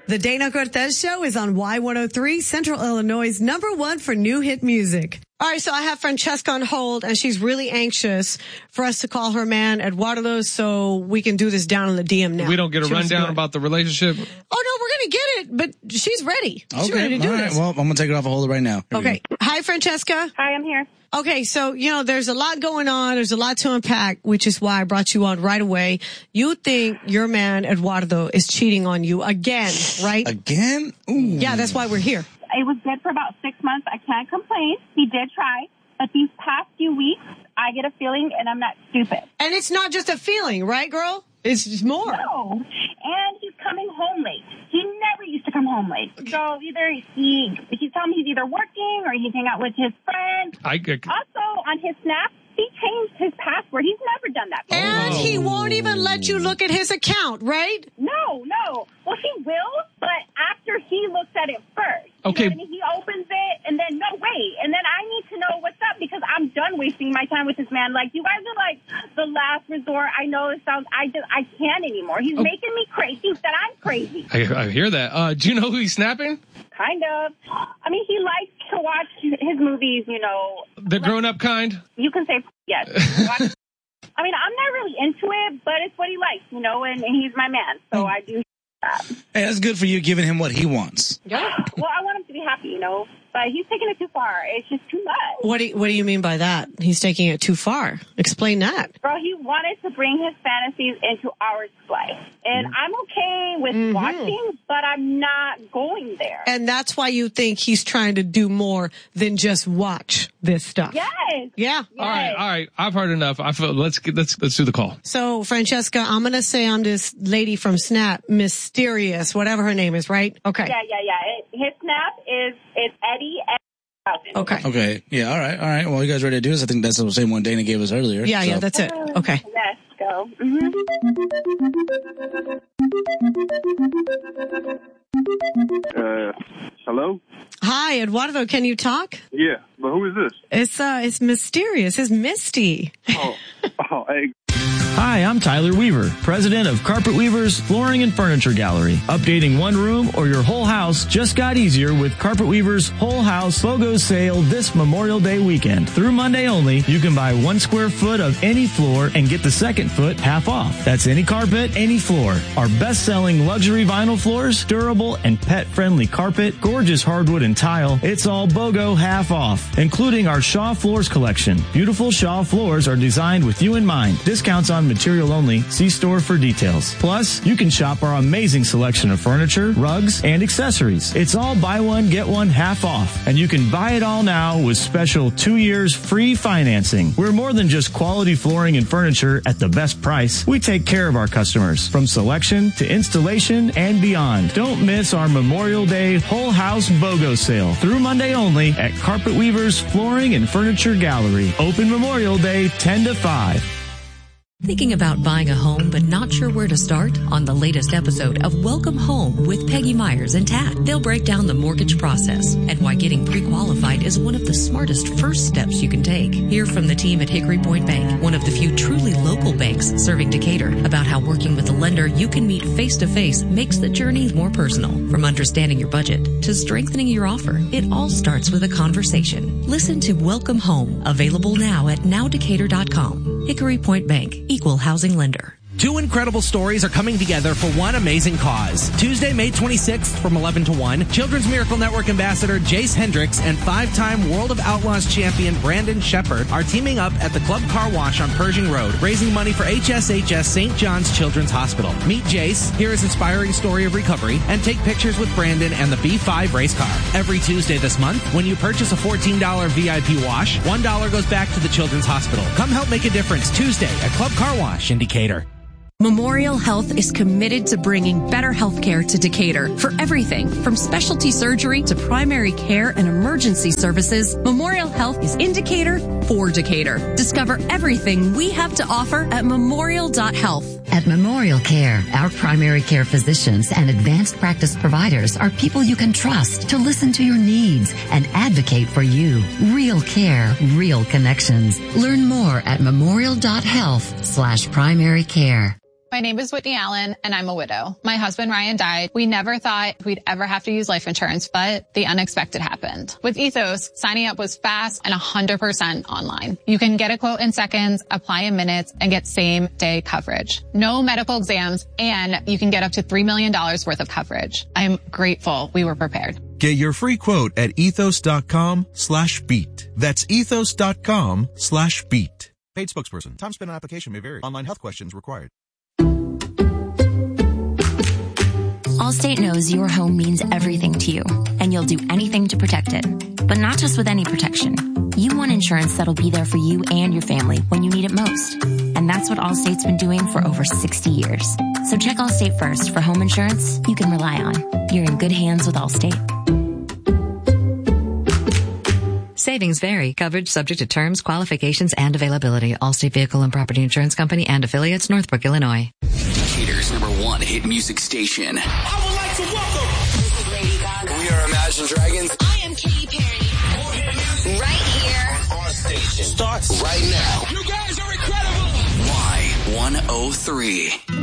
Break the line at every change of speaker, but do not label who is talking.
The Dana Cortez Show is on Y103, Central Illinois' #1 for new hit music. All right, so I have Francesca on hold, and she's really anxious for us to call her man Eduardo so we can do this down in the DM now.
We don't get a rundown about the relationship?
Oh, no, we're going to get it, but she's ready. She's ready to do this.
Well, I'm going to take it off a hold right now.
Okay. Hi, Francesca.
Hi, I'm here.
Okay, so, there's a lot going on. There's a lot to unpack, which is why I brought you on right away. You think your man, Eduardo, is cheating on you again, right?
Again? Ooh.
Yeah, that's why we're here.
It was good for about 6 months. I can't complain. He did try. But these past few weeks, I get a feeling, and I'm not stupid.
And it's not just a feeling, right, girl? It's just more.
No. And he's coming home late. He never used to come home late. So either he's telling me he's either working or he's hanging out with his friends. Also, on his Snap, he changed his password. He's never done that before.
And he won't even let you look at his account, right?
No. Well, he will, but after he looks at it first.
Okay.
You know what I mean? He opens it, and then, no, wait. And then I need to know what's up because I'm done wasting my time with this man. Like, you guys are like the last resort. I know it sounds, I can't anymore. He's making me crazy that I'm crazy.
I hear that. Do you know who he's snapping?
Kind of. I mean, he likes to watch his movies,
The grown-up kind?
You can say yes. I mean, I'm not really into it, but it's what he likes, and he's my man. So I do that.
Hey, that's good for you giving him what he wants.
Yeah. Well, I want him to be happy, but he's taking it too far. It's just too much.
What do you mean by that? He's taking it too far. Explain that.
Bro, he wanted to bring his fantasies into our life. And I'm okay with watching, but I'm not going there.
And that's why you think he's trying to do more than just watch this stuff.
Yes.
Yeah.
Yes.
All right. I've heard enough. I feel let's do the call.
So, Francesca, I'm going to say I'm this lady from Snap, Mysterious, whatever her name is, right? Okay.
Yeah. His Snap is Eddie.
Okay.
Yeah. All right. Well, you guys ready to do this? I think that's the same one Dana gave us earlier.
Yeah, that's it. Okay.
Let's go.
Hello?
Hi, Eduardo. Can you talk?
Yeah, but who is this?
It's Mysterious. It's Misty.
Hey.
Hi, I'm Tyler Weaver, president of Carpet Weavers Flooring and Furniture Gallery. Updating one room or your whole house just got easier with Carpet Weavers Whole House BOGO sale this Memorial Day weekend. Through Monday only, you can buy 1 square foot of any floor and get the second foot half off. That's any carpet, any floor. Our best-selling luxury vinyl floors, durable and pet-friendly carpet, gorgeous hardwood and tile. It's all BOGO half off, including our Shaw Floors collection. Beautiful Shaw floors are designed with you in mind. Discounts on material only. See store for details. Plus, you can shop our amazing selection of furniture, rugs, and accessories. It's all buy one, get one half off. And you can buy it all now with special 2 years free financing. We're more than just quality flooring and furniture at the best price. We take care of our customers from selection to installation and beyond. Don't miss our Memorial Day Whole House BOGO sale through Monday only at Carpet Weavers Flooring and Furniture Gallery. Open Memorial Day 10 to 5.
Thinking about buying a home but not sure where to start? On the latest episode of Welcome Home with Peggy Myers and Tat, they'll break down the mortgage process and why getting pre-qualified is one of the smartest first steps you can take. Hear from the team at Hickory Point Bank, one of the few truly local banks serving Decatur, about how working with a lender you can meet face-to-face makes the journey more personal. From understanding your budget to strengthening your offer, it all starts with a conversation. Listen to Welcome Home, available now at nowdecatur.com. Hickory Point Bank, equal housing lender.
2 incredible stories are coming together for one amazing cause. Tuesday, May 26th from 11 to 1, Children's Miracle Network Ambassador Jace Hendricks and 5-time World of Outlaws champion Brandon Shepard are teaming up at the Club Car Wash on Pershing Road, raising money for HSHS St. John's Children's Hospital. Meet Jace, hear his inspiring story of recovery, and take pictures with Brandon and the B5 race car. Every Tuesday this month, when you purchase a $14 VIP wash, $1 goes back to the Children's Hospital. Come help make a difference Tuesday at Club Car Wash in Decatur.
Memorial Health is committed to bringing better health care to Decatur. For everything from specialty surgery to primary care and emergency services, Memorial Health is in Decatur for Decatur. Discover everything we have to offer at memorial.health.
At Memorial Care, our primary care physicians and advanced practice providers are people you can trust to listen to your needs and advocate for you. Real care, real connections. Learn more at memorial.health/primary care.
My name is Whitney Allen, and I'm a widow. My husband, Ryan, died. We never thought we'd ever have to use life insurance, but the unexpected happened. With Ethos, signing up was fast and 100% online. You can get a quote in seconds, apply in minutes, and get same-day coverage. No medical exams, and you can get up to $3 million worth of coverage. I'm grateful we were prepared.
Get your free quote at ethos.com/beat. That's ethos.com/beat. Paid spokesperson. Time spent on application may vary. Online health questions required.
Allstate knows your home means everything to you, and you'll do anything to protect it. But not just with any protection. You want insurance that'll be there for you and your family when you need it most. And that's what Allstate's been doing for over 60 years. So check Allstate first for home insurance you can rely on. You're in good hands with Allstate.
Savings vary. Coverage subject to terms, qualifications, and availability. Allstate Vehicle and Property Insurance Company and affiliates, Northbrook, Illinois.
Decatur's #1 hit music station.
I would like to welcome.
This is Lady Gaga. We are Imagine Dragons.
I am Katy Perry. More hit music
right here.
On our station.
Starts right now.
You guys are incredible.
Y103.